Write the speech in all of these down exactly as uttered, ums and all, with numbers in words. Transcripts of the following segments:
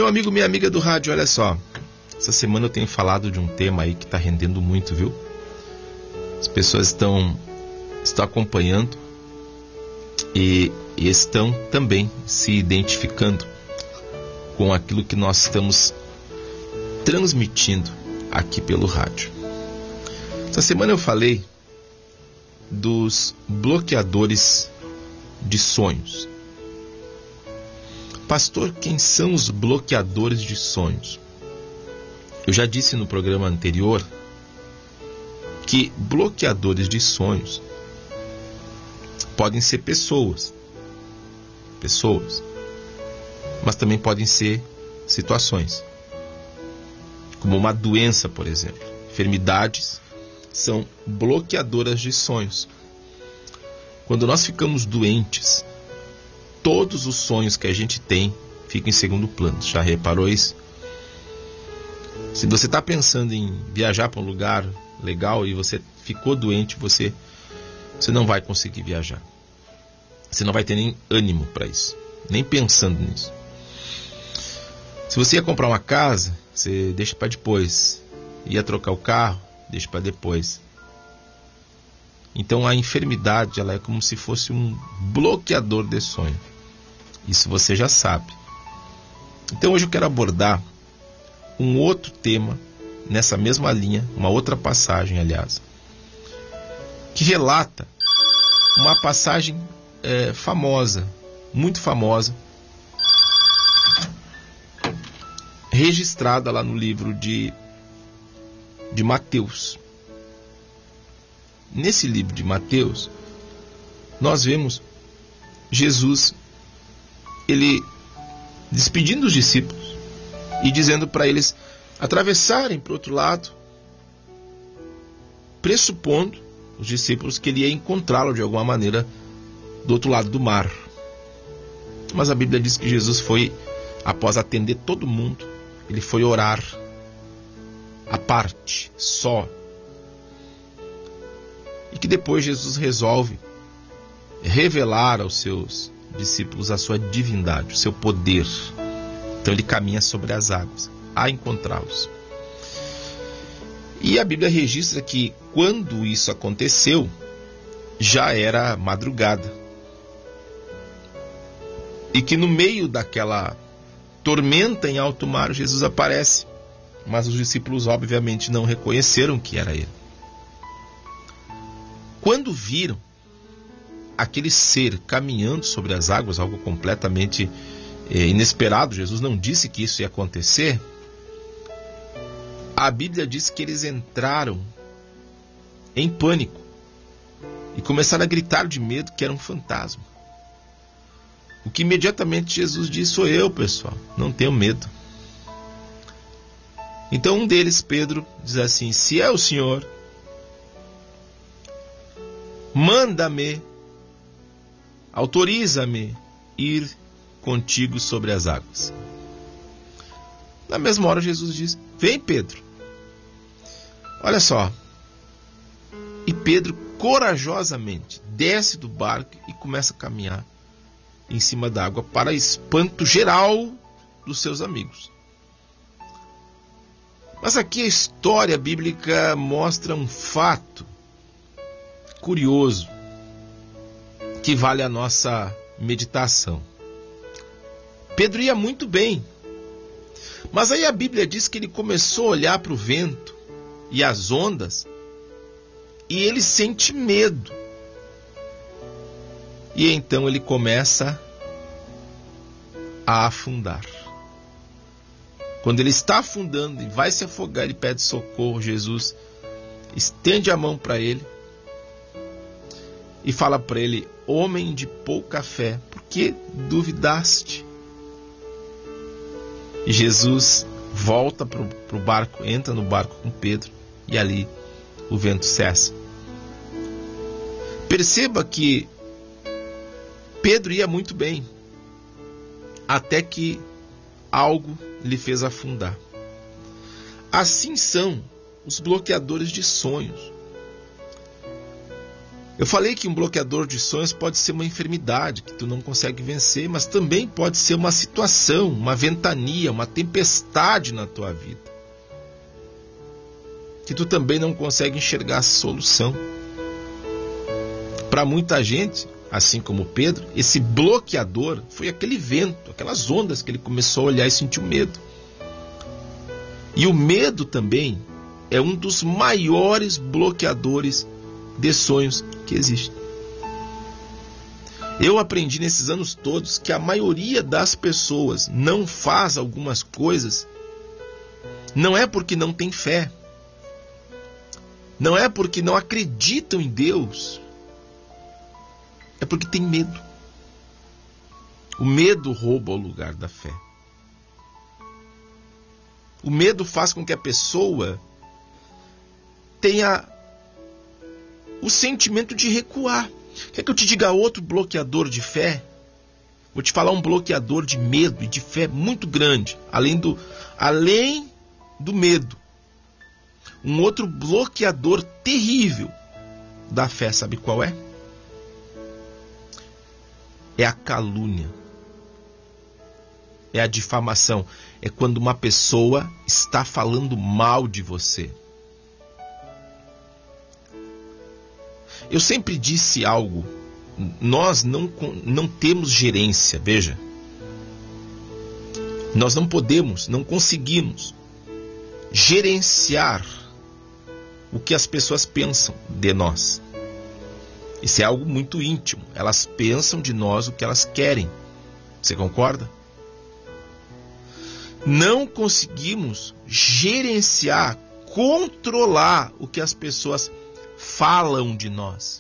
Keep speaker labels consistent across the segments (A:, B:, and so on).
A: Meu amigo, minha amiga do rádio, olha só. Essa semana eu tenho falado de um tema aí que está rendendo muito, viu? As pessoas estão, estão acompanhando e, e estão também se identificando com aquilo que nós estamos transmitindo aqui pelo rádio. Essa semana eu falei dos bloqueadores de sonhos. Pastor, quem são os bloqueadores de sonhos? Eu já disse no programa anterior que bloqueadores de sonhos podem ser pessoas, pessoas, mas também podem ser situações, como uma doença, por exemplo. Enfermidades são bloqueadoras de sonhos. Quando nós ficamos doentes, todos os sonhos que a gente tem ficam em segundo plano. Já reparou isso? Se você está pensando em viajar para um lugar legal e você ficou doente, você, você não vai conseguir viajar. Você não vai ter nem ânimo para isso, nem pensando nisso. Se você ia comprar uma casa, você deixa para depois. Ia trocar o carro, deixa para depois. Então a enfermidade, ela é como se fosse um bloqueador de sonho. Isso você já sabe. Então hoje eu quero abordar um outro tema nessa mesma linha, uma outra passagem, aliás, que relata uma passagem é, famosa, muito famosa, registrada lá no livro de, de Mateus. Nesse livro de Mateus, nós vemos Jesus, ele despedindo os discípulos e dizendo para eles atravessarem para o outro lado, pressupondo os discípulos que ele ia encontrá-lo de alguma maneira do outro lado do mar. Mas a Bíblia diz que Jesus foi, após atender todo mundo, ele foi orar à parte, só. E que depois Jesus resolve revelar aos seus discípulos a sua divindade, o seu poder. Então ele caminha sobre as águas a encontrá-los. E a Bíblia registra que quando isso aconteceu, já era madrugada. E que no meio daquela tormenta em alto mar, Jesus aparece. Mas os discípulos obviamente não reconheceram que era ele. Quando viram aquele ser caminhando sobre as águas, algo completamente eh, inesperado, Jesus não disse que isso ia acontecer, a Bíblia diz que eles entraram em pânico e começaram a gritar de medo que era um fantasma. O que imediatamente Jesus disse: sou eu, pessoal, não tenho medo. Então um deles, Pedro, diz assim: se é o Senhor, manda-me, autoriza-me ir contigo sobre as águas. Na mesma hora Jesus diz: vem, Pedro. Olha só. E Pedro corajosamente desce do barco e começa a caminhar em cima da água, para espanto geral dos seus amigos. Mas aqui a história bíblica mostra um fato curioso que vale a nossa meditação. Pedro ia muito bem, mas aí a Bíblia diz que ele começou a olhar para o vento e as ondas e ele sente medo. E então ele começa a afundar. Quando ele está afundando e vai se afogar, ele pede socorro. Jesus estende a mão para ele e fala para ele: homem de pouca fé, por que duvidaste? E Jesus volta para o barco, entra no barco com Pedro, e ali o vento cessa. Perceba que Pedro ia muito bem, até que algo lhe fez afundar. Assim são os bloqueadores de sonhos. Eu falei que um bloqueador de sonhos pode ser uma enfermidade que tu não consegue vencer, mas também pode ser uma situação, uma ventania, uma tempestade na tua vida, que tu também não consegue enxergar a solução. Para muita gente, assim como Pedro, esse bloqueador foi aquele vento, aquelas ondas que ele começou a olhar e sentiu medo. E o medo também é um dos maiores bloqueadores de sonhos que existe. Eu aprendi nesses anos todos que a maioria das pessoas não faz algumas coisas, não é porque não tem fé, não é porque não acreditam em Deus, é porque tem medo. O medo rouba o lugar da fé. O medo faz com que a pessoa tenha o sentimento de recuar. Quer que eu te diga outro bloqueador de fé? Vou te falar um bloqueador de medo e de fé muito grande, além do, além do medo. Um outro bloqueador terrível da fé, sabe qual é? É a calúnia. É a difamação. É quando uma pessoa está falando mal de você. Eu sempre disse algo, nós não, não temos gerência, veja. Nós não podemos, não conseguimos gerenciar o que as pessoas pensam de nós. Isso é algo muito íntimo. Elas pensam de nós o que elas querem. Você concorda? Não conseguimos gerenciar, controlar o que as pessoas falam de nós.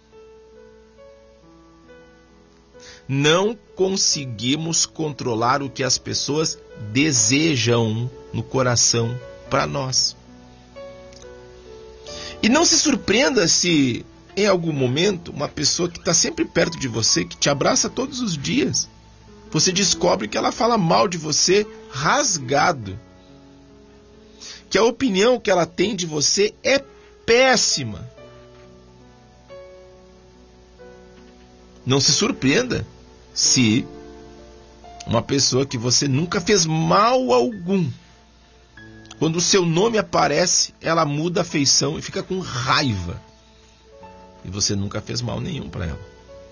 A: Não conseguimos controlar o que as pessoas desejam no coração para nós. E não se surpreenda se em algum momento uma pessoa que está sempre perto de você, que te abraça todos os dias, você descobre que ela fala mal de você rasgado, que a opinião que ela tem de você é péssima. Não se surpreenda se uma pessoa que você nunca fez mal algum, quando o seu nome aparece, ela muda a feição e fica com raiva. E você nunca fez mal nenhum para ela.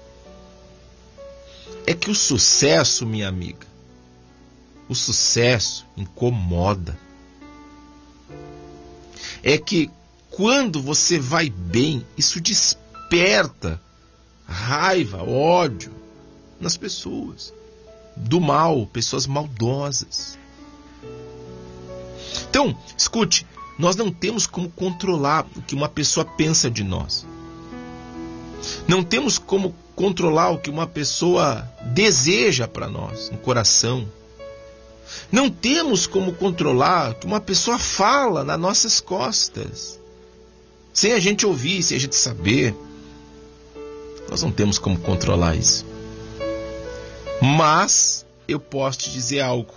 A: É que o sucesso, minha amiga, o sucesso incomoda. É que quando você vai bem, isso desperta raiva, ódio nas pessoas. Do mal, pessoas maldosas. Então, escute, nós não temos como controlar o que uma pessoa pensa de nós. Não temos como controlar o que uma pessoa deseja para nós, no coração. Não temos como controlar o que uma pessoa fala nas nossas costas. Sem a gente ouvir, sem a gente saber. Nós não temos como controlar isso. Mas eu posso te dizer algo.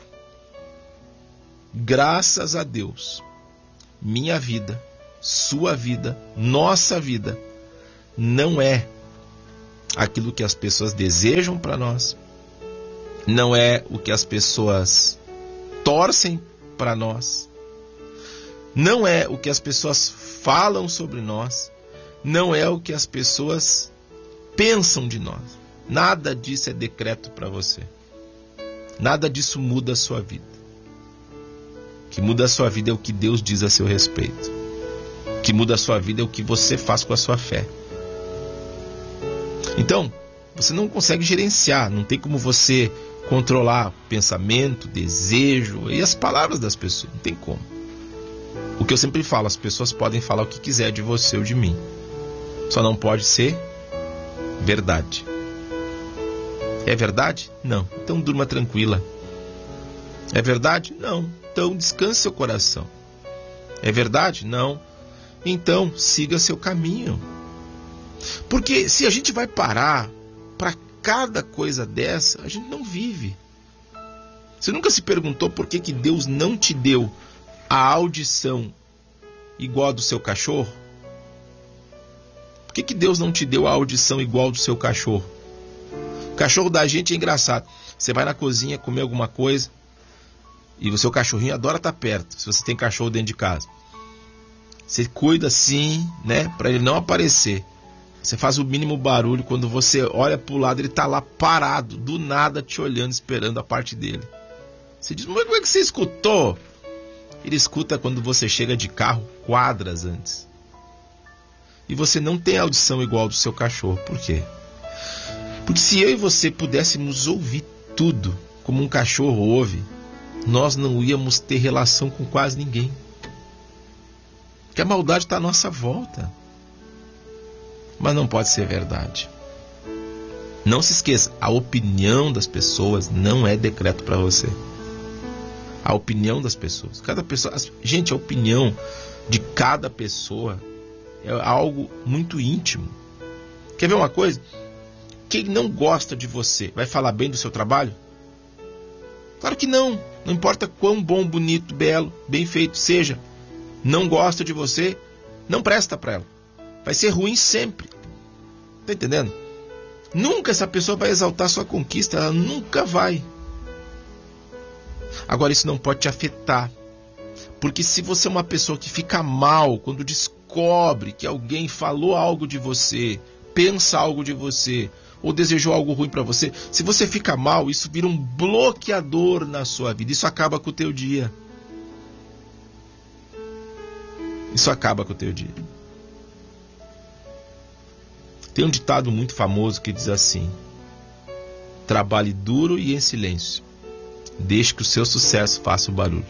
A: Graças a Deus, minha vida, sua vida, nossa vida, não é aquilo que as pessoas desejam para nós, não é o que as pessoas torcem para nós, não é o que as pessoas falam sobre nós, não é o que as pessoas pensam de nós. Nada disso é decreto para você. Nada disso muda a sua vida. O que muda a sua vida é o que Deus diz a seu respeito. O que muda a sua vida é o que você faz com a sua fé. Então, você não consegue gerenciar, não tem como você controlar o pensamento, desejo e as palavras das pessoas. Não tem como. O que eu sempre falo, as pessoas podem falar o que quiser de você ou de mim. Só não pode ser verdade. É verdade? Não. Então durma tranquila. É verdade? Não. Então descanse seu coração. É verdade? Não. Então siga seu caminho. Porque se a gente vai parar para cada coisa dessa, a gente não vive. Você nunca se perguntou por que, que Deus não te deu a audição igual a do seu cachorro? Por que, que Deus não te deu a audição igual do seu cachorro? O cachorro da gente é engraçado. Você vai na cozinha comer alguma coisa e o seu cachorrinho adora estar perto, se você tem cachorro dentro de casa. Você cuida assim, né, para ele não aparecer. Você faz o mínimo barulho, quando você olha para o lado, ele está lá parado, do nada te olhando, esperando a parte dele. Você diz, mas como é que você escutou? Ele escuta quando você chega de carro quadras antes. E você não tem audição igual do seu cachorro. Por quê? Porque se eu e você pudéssemos ouvir tudo como um cachorro ouve, nós não íamos ter relação com quase ninguém. Porque a maldade está à nossa volta. Mas não pode ser verdade. Não se esqueça, a opinião das pessoas não é decreto para você. A opinião das pessoas. Cada pessoa, gente, a opinião de cada pessoa é algo muito íntimo. Quer ver uma coisa? Quem não gosta de você vai falar bem do seu trabalho? Claro que não. Não importa quão bom, bonito, belo, bem feito seja. Não gosta de você, não presta para ela. Vai ser ruim sempre. Tá entendendo? Nunca essa pessoa vai exaltar sua conquista. Ela nunca vai. Agora, isso não pode te afetar. Porque se você é uma pessoa que fica mal quando descobre que alguém falou algo de você, pensa algo de você, ou desejou algo ruim para você, se você fica mal, isso vira um bloqueador na sua vida. Isso acaba com o teu dia. Isso acaba com o teu dia. Tem um ditado muito famoso que diz assim: trabalhe duro e em silêncio, deixe que o seu sucesso faça o barulho.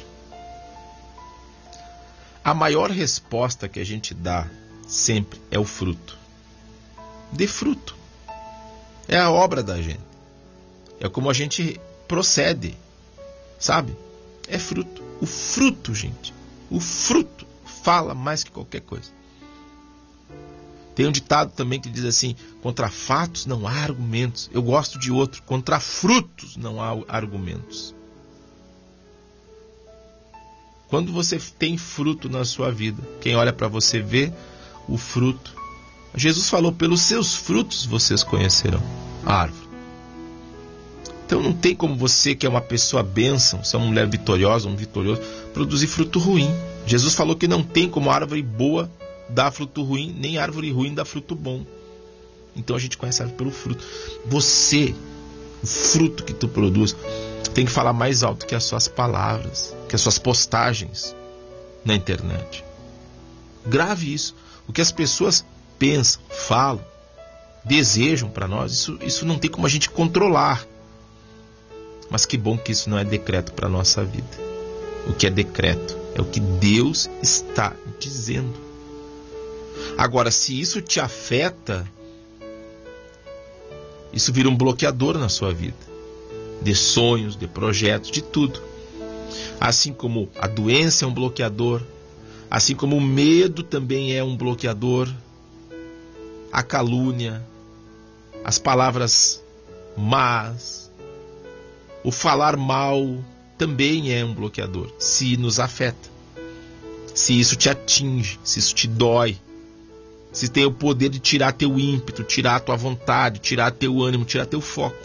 A: A maior resposta que a gente dá sempre é o fruto. Dê fruto. É a obra da gente. É como a gente procede. Sabe? É fruto. O fruto, gente. O fruto fala mais que qualquer coisa. Tem um ditado também que diz assim: contra fatos não há argumentos. Eu gosto de outro: contra frutos não há argumentos. Quando você tem fruto na sua vida, quem olha para você vê o fruto. Jesus falou: pelos seus frutos vocês conhecerão a árvore. Então não tem como você, que é uma pessoa bênção, se é uma mulher vitoriosa, um vitorioso, produzir fruto ruim. Jesus falou que não tem como árvore boa dar fruto ruim, nem árvore ruim dar fruto bom. Então a gente conhece a árvore pelo fruto. Você, o fruto que tu produz, tem que falar mais alto que as suas palavras, que as suas postagens na internet. Grave isso. O que as pessoas pensam, falam, desejam para nós, isso, isso não tem como a gente controlar. Mas que bom que isso não é decreto para a nossa vida. O que é decreto é o que Deus está dizendo. Agora, se isso te afeta, isso vira um bloqueador na sua vida. De sonhos, de projetos, de tudo. Assim como a doença é um bloqueador, assim como o medo também é um bloqueador, a calúnia, as palavras más, o falar mal também é um bloqueador, se nos afeta, se isso te atinge, se isso te dói, se tem o poder de tirar teu ímpeto, tirar a tua vontade, tirar teu ânimo, tirar teu foco.